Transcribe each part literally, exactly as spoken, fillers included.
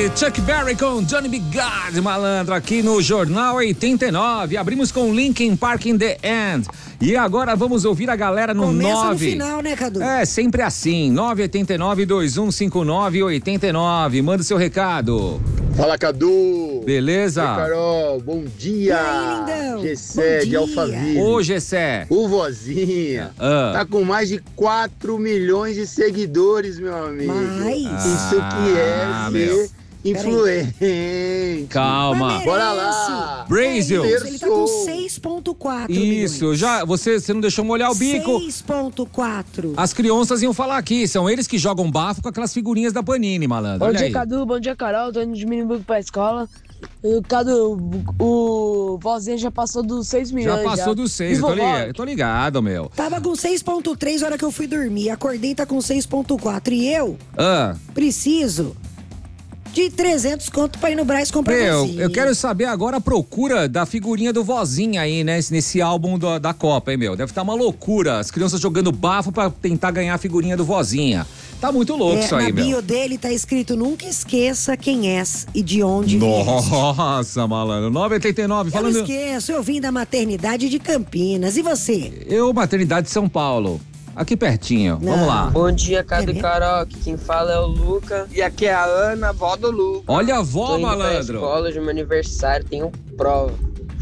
Chuck Berry com Johnny B. God, malandro, aqui no Jornal oitenta e nove. Abrimos com Linkin Park in the End. E agora vamos ouvir a galera no Começa nove. no final, né, Cadu? É, sempre assim. nove oito nove, dois um cinco nove, oito nove. Manda o seu recado. Fala, Cadu. Beleza? Oi, Carol, bom dia. E aí, lindão? Gessé Bom de dia. Alphaville. Ô, Gessé. O Vozinha Ah. tá com mais de quatro milhões de seguidores, meu amigo. Mais? Isso que é Ah, ser meu. influente. Calma. Mas Bora merece. lá. Brasil. É isso, ele tá com Terçou. seis ponto quatro Isso, milhões. já, você, você não deixou molhar o bico. seis ponto quatro. As crianças iam falar aqui, são eles que jogam bafo com aquelas figurinhas da Panini, malandro. Bom Olha dia, aí. Cadu. Bom dia, Carol. Tô indo de Minimbuco pra escola. E, Cadu, o Vozinha já passou dos seis milhões. Já passou dos seis, eu tô, Viva o ligado, rock. eu tô ligado, meu. Tava com seis ponto três na hora que eu fui dormir. Acordei, tá com seis ponto quatro. E eu Ah, preciso de trezentos conto pra ir no Brás comprar meu, docinho. eu quero saber agora a procura da figurinha do Vozinha aí, né? Nesse álbum do- da Copa, hein, meu? Deve estar uma loucura. As crianças jogando bafo pra tentar ganhar a figurinha do Vozinha. Tá muito louco É, isso aí, na meu. bio dele tá escrito: nunca esqueça quem és e de onde vieste. Nossa, malandro. nove oito nove, Eu falando. não esqueço, eu vim da maternidade de Campinas. E você? Eu, maternidade de São Paulo. Aqui pertinho. Vamos lá. Bom dia, Cadu É e mesmo? Carol. Aqui quem fala é o Luca. E aqui é a Ana, avó do Luca. Olha a Tô avó, indo pra malandro. escola de meu aniversário, tenho prova.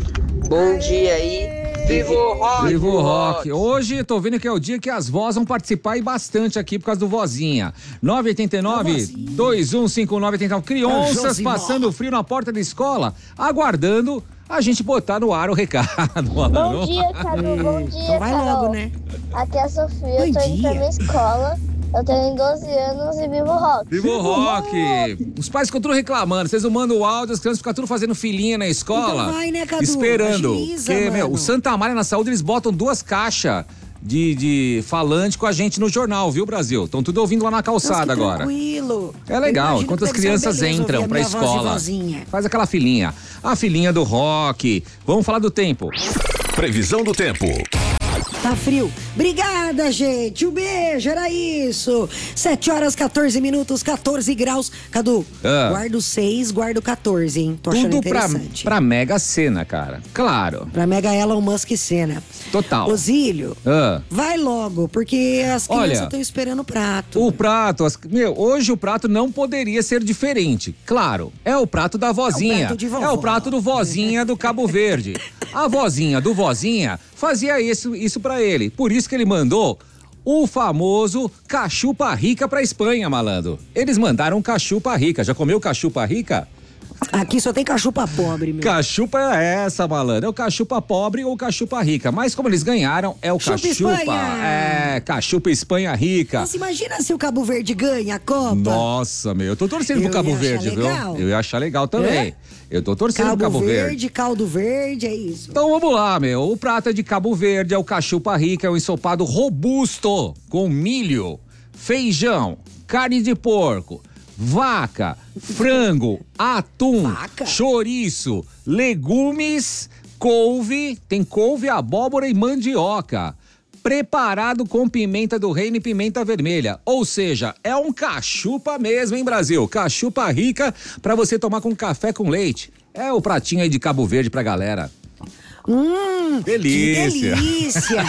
Bom dia aí. Viva o rock! Viva o rock. Hoje eu tô vendo que é o dia que as vós vão participar e bastante aqui por causa do Vozinha. nove oito nove, dois um cinco nove oito nove. Crianças Josimó. passando frio na porta da escola, aguardando a gente botar no ar o recado. Bom dia, Cadu. Bom dia, Então vai Carol. logo, né? Aqui é a Sofia, Bom eu tô indo dia. pra minha escola. Eu tenho doze anos e vivo rock. Viva o rock! Os pais ficam tudo reclamando, vocês não mandam o áudio, as crianças ficam tudo fazendo filinha na escola. Então vai, né, Cadu? Esperando. Agiliza, Porque, meu, mano. o Santa Maria na Saúde, eles botam duas caixas de, de falante com a gente no jornal, viu, Brasil? Estão tudo ouvindo lá na calçada Nossa, que agora. tranquilo. É legal, Eu imagino enquanto que as deve ser uma crianças beleza entram ouvir a pra minha voz de escola. vozinha. Faz aquela filinha. A filinha do rock. Vamos falar do tempo. Previsão do tempo. Tá frio. Obrigada, gente. Um beijo, era isso. sete horas, quatorze minutos, quatorze graus. Cadu, Ah. guarda o seis, guarda o quatorze, hein? Tô achando Tudo pra, interessante. pra Mega Sena, cara. Claro. Pra Mega Elon Musk cena. Total. Osílio, Ah. vai logo, porque as crianças Olha, estão esperando o prato. O prato, as- meu, hoje o prato não poderia ser diferente. Claro, é o prato da vozinha. prato de vovó. É o prato do vozinha do Cabo Verde. A vozinha do vozinha fazia isso, isso pra ele. Por isso que ele mandou o famoso cachupa rica pra Espanha, malandro. Eles mandaram cachupa rica. Já comeu cachupa rica? Aqui só tem cachupa pobre, meu. Cachupa é essa, malandro. É o cachupa pobre ou cachupa rica. Mas como eles ganharam, é o Chupa cachupa. Espanha! É, cachupa Espanha rica. Nossa, imagina se o Cabo Verde ganha a Copa. Nossa, meu, eu tô torcendo Eu pro Cabo ia achar Verde, legal. viu? Eu ia achar legal também. É? Eu tô torcendo Cabo, pro Cabo Verde, Verde. caldo verde, é isso. Então vamos lá, meu. O prato é de Cabo Verde, é o cachupa rica, é um ensopado robusto com milho, feijão, carne de porco, vaca, frango, atum, Vaca? chouriço, legumes, couve, tem couve, abóbora e mandioca. Preparado com pimenta do reino e pimenta vermelha. Ou seja, é um cachupa mesmo, hein, Brasil? Cachupa rica pra você tomar com café com leite. É o pratinho aí de Cabo Verde pra galera. Hum, Delícia. Que delícia.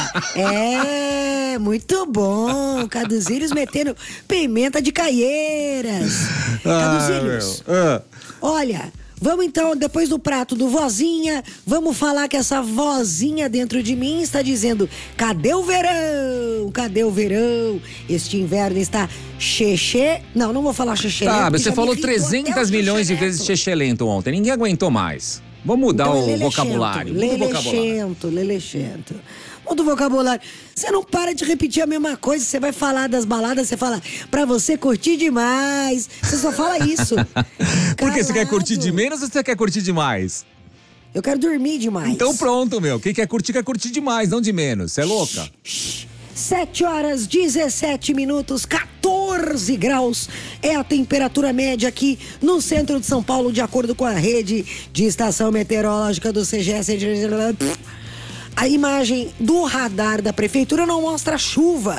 É, muito bom. Caduzílios metendo pimenta de caieiras. Caduzílios, Ah, olha, vamos então, depois do prato do vozinha, vamos falar que essa vozinha dentro de mim está dizendo: cadê o verão? Cadê o verão? Este inverno está xexê. Não, não vou falar xexê. tá, você falou trezentos milhões de vezes xexelento ontem. Ninguém aguentou mais. Vamos mudar Então, o lelexento, vocabulário. Muda o vocabulário. Lelexento, lelexento. Muda o vocabulário. Você não para de repetir a mesma coisa. Você vai falar das baladas, você fala pra você curtir demais. Você só fala isso. Porque você quer Calado. curtir de menos ou você quer curtir demais? Eu quero dormir demais. Então pronto, meu. Quem quer curtir, quer curtir demais, não de menos. Você é louca? sete horas, dezessete minutos, quatorze graus é a temperatura média aqui no centro de São Paulo, de acordo com a rede de estação meteorológica do C G S. A imagem do radar da prefeitura não mostra chuva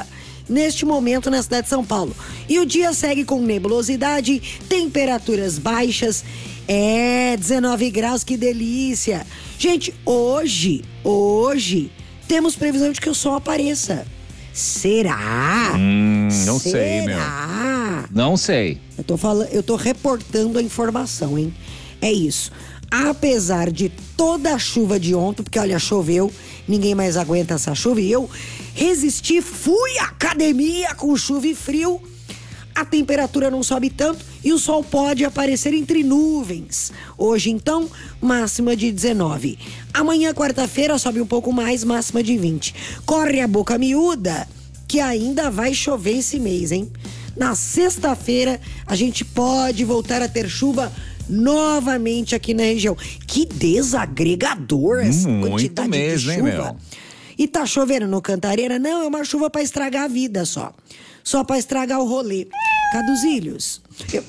neste momento na cidade de São Paulo. E o dia segue com nebulosidade, temperaturas baixas, é, dezenove graus, que delícia. Gente, hoje, hoje, temos previsão de que o sol apareça. Será? Hum, não Será? sei, meu. Não sei. Eu tô falando, eu tô reportando a informação, hein? É isso. Apesar de toda a chuva de ontem, porque olha, choveu, ninguém mais aguenta essa chuva, e eu resisti, fui à academia com chuva e frio, a temperatura não sobe tanto e o sol pode aparecer entre nuvens. Hoje, então, máxima de dezenove. Amanhã, quarta-feira, sobe um pouco mais, máxima de vinte. Corre a boca miúda que ainda vai chover esse mês, hein? Na sexta-feira, a gente pode voltar a ter chuva novamente aqui na região. Que desagregador essa Muito quantidade mesmo, de hein, chuva. meu? E tá chovendo no Cantareira? Não, é uma chuva pra estragar a vida só. Só pra estragar o rolê. Caduzilhos. Eu...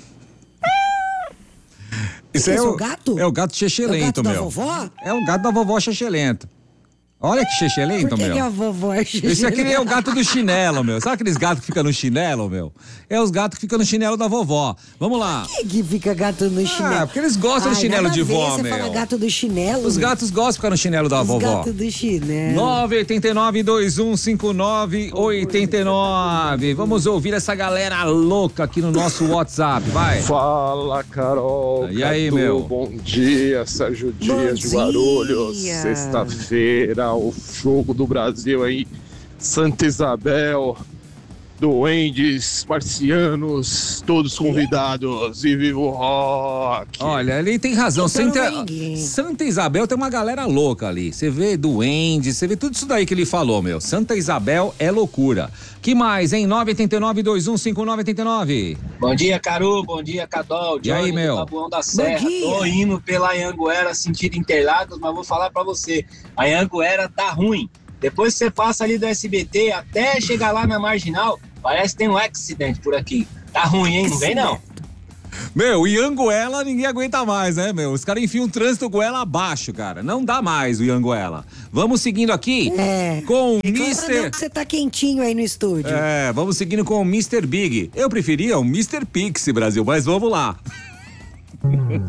Isso Esse é é o o gato? É o gato É o chechelento, gato da meu. vovó? É o gato da vovó chechelento. Olha que chechelento, Por que, meu. que a vovó é Esse aqui é o gato do chinelo, meu. Sabe aqueles gatos que ficam no chinelo, meu? É os gatos que ficam no chinelo da vovó. Vamos lá. Quem que fica gato no chinelo? Ah, porque eles gostam Ai, do chinelo nada de a ver, vó, você meu. fala gato do chinelo. Os meu. gatos gostam de ficar no chinelo da Os vovó. gatos do chinelo. nove oito nove, dois um cinco nove, oito nove. Vamos ouvir essa galera louca aqui no nosso WhatsApp, vai. Fala, Carol. E aí, Cadu, meu? Bom dia, Sérgio Dias de dia. Guarulhos. Sexta-feira, o jogo do Brasil aí, Santa Isabel, Duendes, Marcianos, todos convidados e viva o rock. Olha, ele tem razão. Então não Santa, vai ninguém. Santa Isabel tem uma galera louca ali. Você vê duende, você vê tudo isso daí que ele falou, meu. Santa Isabel é loucura. Que mais, hein? nove oito nove, dois um cinco nove oito nove. Bom dia, Caru. Bom dia, Cadol. E aí, Johnny, meu? do Taboão da Serra. dia. Tô indo pela Anhanguera, sentido Interlagos, mas vou falar pra você. A Anhanguera tá ruim. Depois que você passa ali do S B T até chegar lá na Marginal, parece que tem um accidente por aqui. Tá ruim, hein? Não vem, não. Meu, e Anguela ninguém aguenta mais, né, meu? Os caras enfiam o trânsito Goela abaixo, cara. Não dá mais o Anguela. Vamos seguindo aqui É. com o Reclama não mister que você tá quentinho aí no estúdio. É, vamos seguindo com o mister Big. Eu preferia o mister Pix, Brasil, mas vamos lá.